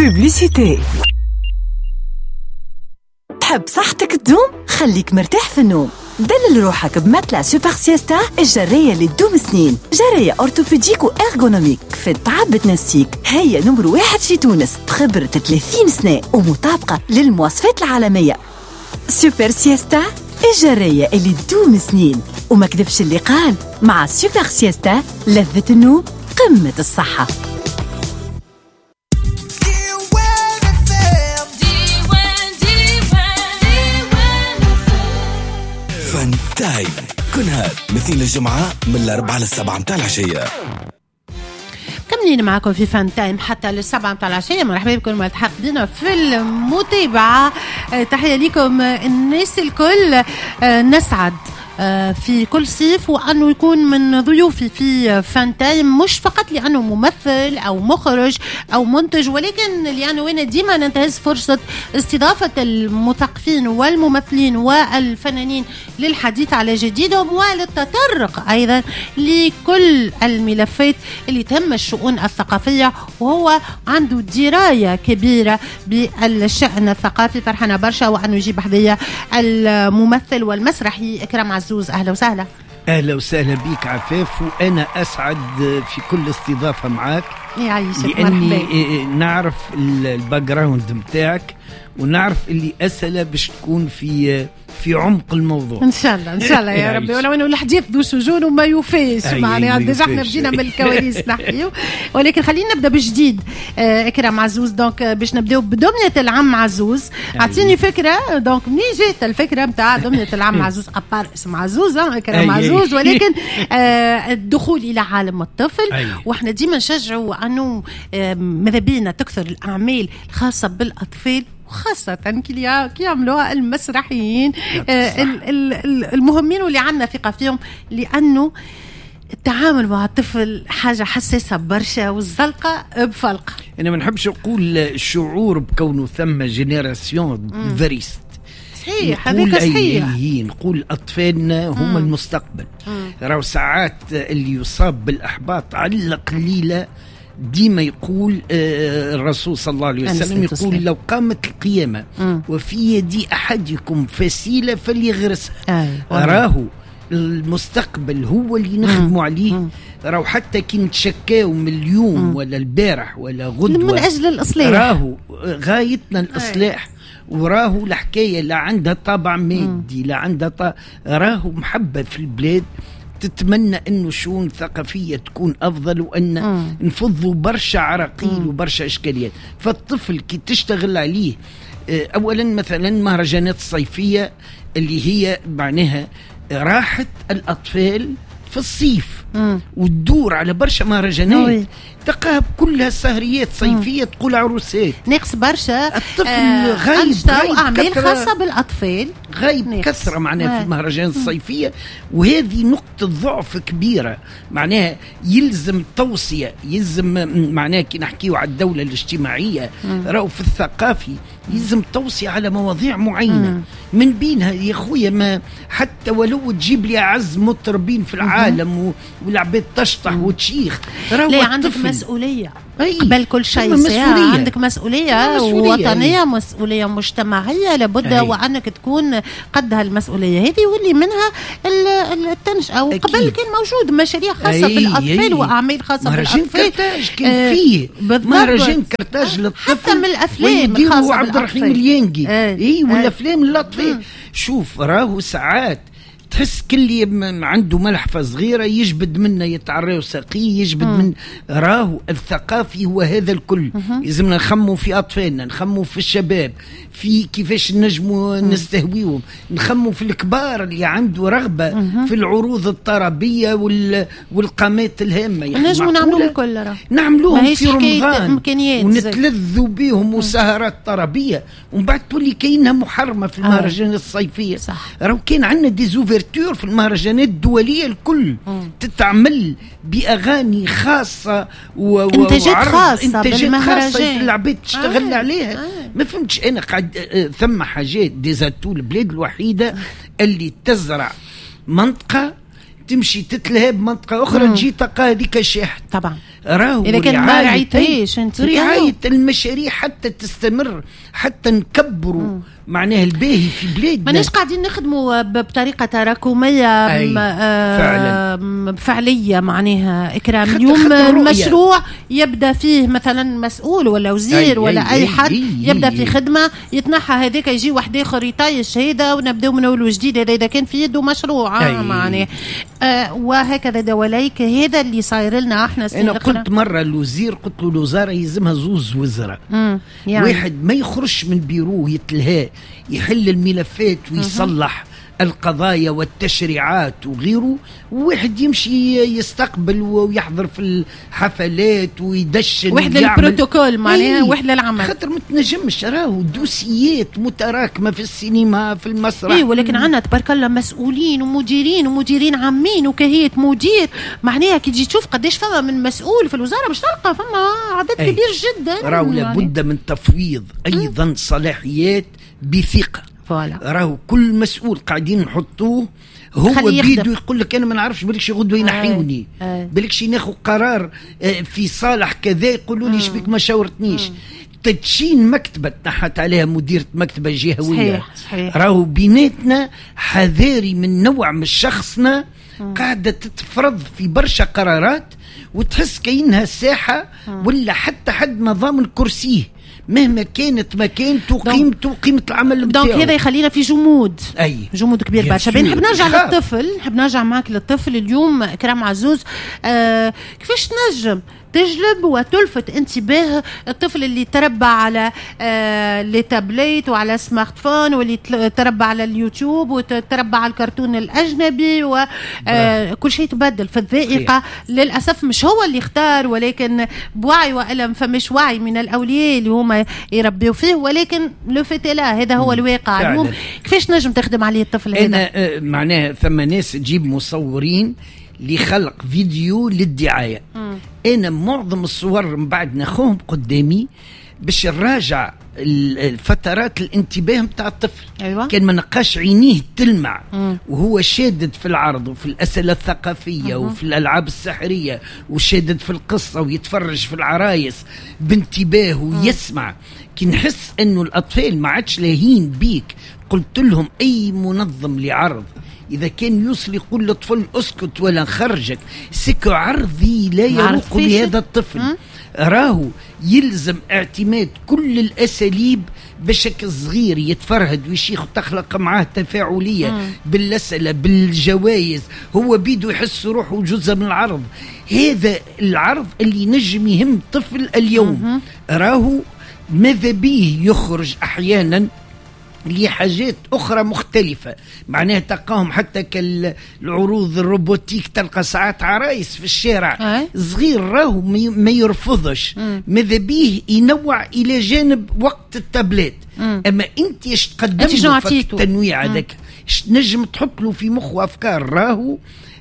بوبليسيتي. تحب صحتك تدوم؟ خليك مرتاح في النوم. دلل روحك بمتلة سوبر سيستا الجرية اللي تدوم سنين. جرية أورتوبيديك وإرغونوميك في التعب بتنسيك. هي نمبر 1 في تونس بخبرة 30 سنة ومطابقة للمواصفات العالمية. سوبر سيستا الجرية اللي تدوم سنين. وما كذبش اللي قال، مع سوبر سيستا لذة النوم قمة الصحة. فان تايم كلها مثل الجمعة من 4 ل7 متاع العشية. كملين معكم في فان تايم حتى 7 متاع العشية. مرحبا بكم ملتحق بنا في المتابعة. تحية لكم الناس الكل. نسعد في كل صيف وأنه يكون من ضيوفي في فان تايم، مش فقط لأنه ممثل أو مخرج أو منتج، ولكن لأنه أنا ديما ننتهز فرصة استضافة المثقفين والممثلين والفنانين للحديث على جديدهم وللتطرق أيضا لكل الملفات اللي تهم الشؤون الثقافية، وهو عنده دراية كبيرة بالشأن الثقافي. فرحنا برشا وأنه يجيب حذية الممثل والمسرحي إكرام عزوز. أهلا وسهلا. أهلا وسهلا بيك عفاف، وأنا أسعد في كل استضافة معك يعيشك. لأني نعرف الباك جراوند متاعك ونعرف اللي أسئلة باش تكون في عمق الموضوع إن شاء الله. إن شاء الله يا ربي. ولو أنه الحديث ذو سجون وما يوفيش معناها ديجا احنا بدينا من الكواليس نحكيو، ولكن خلينا نبدأ بجديد. إكرام عزوز، دونك باش نبدأ بدمية العم عزوز. أعطيني فكرة، دونك منين جات الفكرة متاع دمية العم عزوز؟ أبار اسم عزوز إكرام عزوز، ولكن الدخول إلى عالم الطفل. وإحنا ديما نشجعوا أنه ماذا بينا تكثر الأعمال الخاصة بالأطفال، خاصة كي يعملوها المسرحيين المهمين واللي عندنا ثقة فيهم، لأنه التعامل مع الطفل حاجة حساسة برشا والزلقة بفلقة. أنا ما نحبش أقول الشعور بكونه ثم جينيراسيون فيريست. صحيح، هذيك صحيح. نقول أطفالنا هم المستقبل. راهو ساعات اللي يصاب بالإحباط على قليلة ديما يقول الرسول صلى الله عليه وسلم يقول لو قامت القيامة وفي يد أحدكم فسيلة فليغرسها. راهو المستقبل هو اللي نخدموا عليه. راهو حتى كي نتشكاو من اليوم ولا البارح ولا غدوة من أجل الإصلاح، راهو غايتنا الإصلاح. وراهو الحكاية لا عندها طابع مادي لا عندها راهو محبة في البلاد. تتمنى انه الشؤون الثقافيه تكون افضل، وان نفضوا برشا عراقيل وبرشا اشكاليات. فالطفل كي تشتغل عليه اولا مثلا مهرجانات الصيفيه اللي هي معناها راحه الاطفال في الصيف وتدور على برشا مهرجانات تقاب كلها سهريات صيفية تقول عروسات. ناقص برشا الطفل غايب أعمال خاصة بالأطفال غايب كثرة معناها في المهرجانات الصيفية. وهذه نقطة ضعف كبيرة معناها يلزم توصية، يلزم معناها كي نحكيو على الدولة الاجتماعية راهو في الثقافي يلزم توصية على مواضيع معينة. من بينها يا خويا ما حتى ولو تجيب لي أعز مطربين في العالم والعباد تشطح وتشيخ، راهو عندك مسؤولية قبل كل شيء. عندك مسؤولية وطنية، مسؤولية مجتمعية لابد وأنك تكون قد هالمسؤولية هذه، واللي منها التنشئة. وقبل كان موجود مشاريع خاصة بالأطفال وأعمال خاصة بالأطفال. مهرجان كرتاج كان فيه مهرجان كرتاج للطفل حتى من الأفلام الخاصة عبد الرحيم الينجي والأفلام للأطفال. شوف راهو ساعات تحس كل عنده ملحفة صغيرة يجبد منه يتعرى ساقيه يجبد من. راهو الثقافي هو هذا الكل. لازمنا نخمو في أطفالنا، نخمو في الشباب، في كيفاش نجموا نستهويهم، نخمو في الكبار اللي عنده رغبة في العروض الطربية والقامات الهامة. نجموا نعملوا الكل، نعملوهم في رمضان ونتلذوا بهم وسهرات طربية، ومن بعد تولي كاينها محرمة في المهرجانات الصيفية. راهو كاين عندنا ديزوفير في المهرجانات الدولية الكل تتعمل بأغاني خاصة وإنتاجات خاصة بالمهرجان العباد تشتغل عليها. ما فهمتش أنا قاعد ثم حاجات ديزاتو البلاد الوحيدة اللي تزرع منطقة تمشي تتلهى بمنطقة أخرى تجي تلقى هذيك شاحت. طبعا راهو إذا كان ما رعيتهاش أنت رعاية المشاريع حتى تستمر، حتى نكبروا معناها الباهي في بلادنا. ماناش قاعدين نخدموا بطريقة تراكمية فعلية معناها إكرام. اليوم المشروع يبدأ فيه مثلا مسؤول ولا وزير ولا أي حد يبدأ في خدمة، يتنحى هذاك يجي واحد آخر يطيش هذا ونبدأ من أول وجديد. هذا إذا كان في يده مشروع معناه وهكذا دواليك. هذا اللي صاير لنا احنا. أنا قلت مرة الوزير، قلت له الوزارة يلزمها زوز وزراء، يعني واحد ما يخرج من بيروه يتلهى يحل الملفات ويصلح القضايا والتشريعات وغيره، وواحد يمشي يستقبل ويحضر في الحفلات ويدشن واحد البروتوكول معناها واحد للعمل. خاطر ما تنجمش، راهو دوسيات متراكمه في السينما في المسرح. ولكن عندنا تبارك الله مسؤولين ومديرين عامين وكهية مدير معناها كي تجي تشوف قداش فما من مسؤول في الوزاره باش تلقى فما عدد كبير جدا. راهو لابد من تفويض ايضا صلاحيات بثقه. راهو كل مسؤول قاعدين نحطوه هو بيدو يقول لك انا ما نعرفش، بالكش غدوه ينحيوني، بالكش ناخذ قرار في صالح كذا يقولوا لي شبيك ما شاورتنيش. تدشين مكتبه نحت عليها مديرة مكتبه جهويه. صحيح. راهو بيناتنا حذاري من نوع من شخصنا قاعده تتفرض في برشا قرارات وتحس كأنها ساحه ولا حتى حد ما ضامن كرسيه مهما كانت مكانته وقيمته وقيمة العمل بتاعه. دونك هذا يخلينا في جمود كبير برشا. نحب نرجع للطفل، نحب نرجع معك للطفل اليوم إكرام عزوز. كيفاش تنجم تجلب وتلفت انتباه الطفل اللي تربى على لي تابليت وعلى سمارت فون، واللي تربى على اليوتيوب وتربى على الكرتون الأجنبي وكل شيء تبدل في الذائقة. للأسف مش هو اللي اختار، ولكن بوعي وإلا فمش وعي من الأولياء اللي هم يربيوا فيه، ولكن لفتلا هذا هو الواقع اليوم. كيفاش نجم تخدم عليه الطفل هذا؟ أنا معناها ثم ناس تجيب مصورين لخلق فيديو للدعاية. أنا معظم الصور من بعد ناخوهم قدامي باش نراجع الفترات الانتباه متاع الطفل. أيوة. كان ما نقاش عينيه تلمع وهو شادد في العرض وفي الأسئلة الثقافية وفي الألعاب السحرية وشادد في القصة ويتفرج في العرايس بانتباه ويسمع. كي نحس أنه الأطفال ما عادش لاهين بيك، قلت لهم أي منظم لعرض إذا كان يوصل يقول للطفل اسكت ولا نخرجك، سكو عرضي لا يروق لهذا الطفل. راهو يلزم اعتماد كل الأساليب بشكل صغير يتفرهد ويشيخ وتخلق معاه تفاعلية بالأسئلة بالجوائز، هو بيدو يحس روحه جزء من العرض. هذا العرض اللي نجم يهم طفل اليوم. راهو ماذا بيه يخرج أحيانا لحاجات أخرى مختلفة، معناها تلقاهم حتى كالعروض الروبوتيك، تلقى ساعات عرايس في الشارع صغير راهو ما يرفضش. ماذا بيه ينوع إلى جانب وقت التابلت. أما أنت ايش تقدم له في التنويع هذاك، ايش نجم تحط له في مخه أفكار. راهو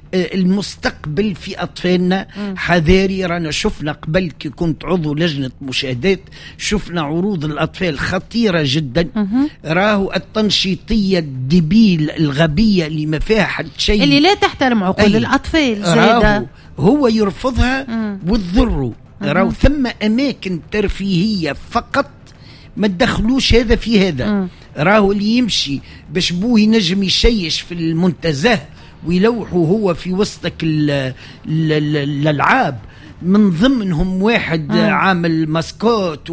المستقبل في أطفالنا حذاري. رانا شفنا قبل كي كنت عضو لجنة مشاهدات، شفنا عروض الأطفال خطيرة جدا. راهو التنشيطية الدبيل الغبية اللي ما فيها حد شيء، اللي لا تحترم عقول الأطفال زادة، هو يرفضها وتضره. راهو ثم أماكن ترفيهية فقط ما تدخلوش هذا في هذا. راهو اللي يمشي باش بوه ينجم يشيش في المنتزه ويلوحوا هو في وسطك الألعاب، من ضمنهم واحد عامل ماسكوت